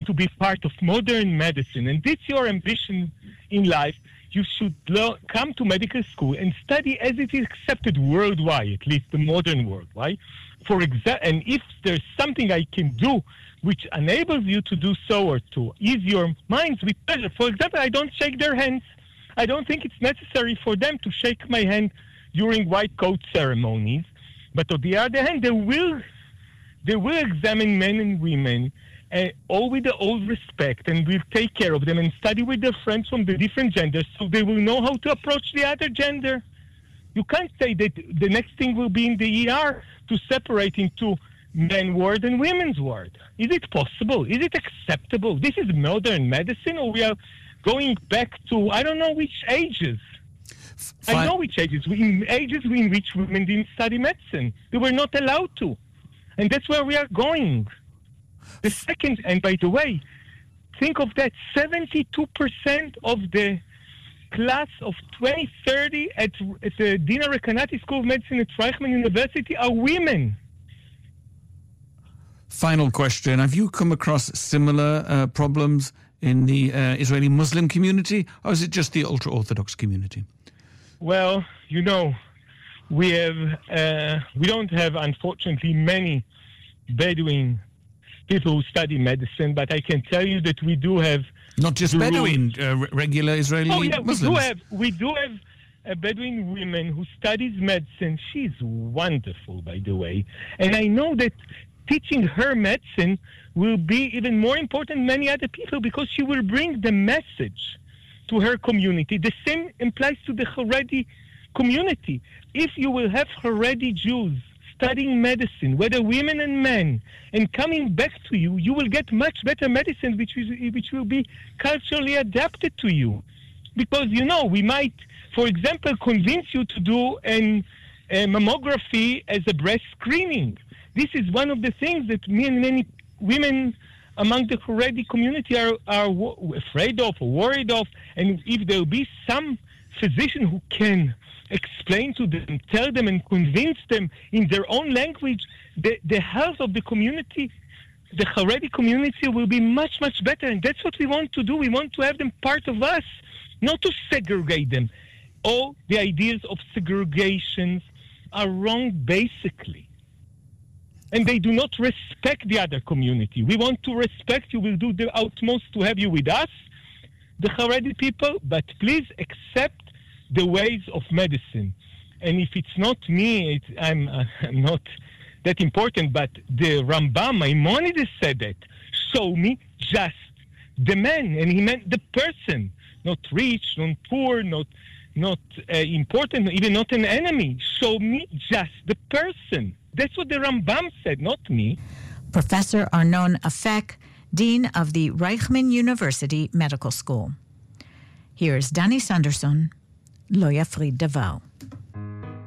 to be part of modern medicine, and it's your ambition in life, you should come to medical school and study as it is accepted worldwide, at least the modern world, right? And if there's something I can do which enables you to do so or to ease your minds, with pleasure. For example, I don't shake their hands. I don't think it's necessary for them to shake my hand during white coat ceremonies. But on the other hand, they will examine men and women all with the old respect, and will take care of them and study with their friends from the different genders so they will know how to approach the other gender. You can't say that the next thing will be in the ER to separate into men ward and women's ward. Is it possible? Is it acceptable? This is modern medicine, or we are going back to, I don't know which ages. I know which ages. Ages in which women didn't study medicine. They were not allowed to. And that's where we are going. The second, and by the way, think of that, 72% of the class of 2030 at the Dina Rekanati School of Medicine at Reichman University are women. Final question. Have you come across similar problems in the Israeli Muslim community, or is it just the ultra-Orthodox community? Well, we don't have, unfortunately, many Bedouin people who study medicine, but I can tell you that we do have... Not just Bedouin, regular Israeli Muslims. We do have a Bedouin woman who studies medicine. She's wonderful, by the way. And I know that teaching her medicine will be even more important than many other people, because she will bring the message to her community. The same applies to the Haredi community. If you will have Haredi Jews studying medicine, whether women and men, and coming back to you, you will get much better medicine which will be culturally adapted to you. Because, we might, for example, convince you to do a mammography as a breast screening. This is one of the things that many women among the Haredi community are afraid of or worried of. And if there will be some physician who can explain to them, tell them, and convince them in their own language, the health of the community, the Haredi community, will be much, much better. And that's what we want to do. We want to have them part of us, not to segregate them. All the ideas of segregations are wrong, basically. And they do not respect the other community. We want to respect you. We'll do the utmost to have you with us, the Haredi people, but please accept the ways of medicine. And if it's not me, I'm not that important, but the Rambam, Maimonides, said that. Show me just the man. And he meant the person, not rich, not poor, not important, even not an enemy. Show me just the person. That's what the Rambam said, not me. Professor Arnon Afek, Dean of the Reichman University Medical School. Here's Danny Sanderson, Lo Yafrid Davar.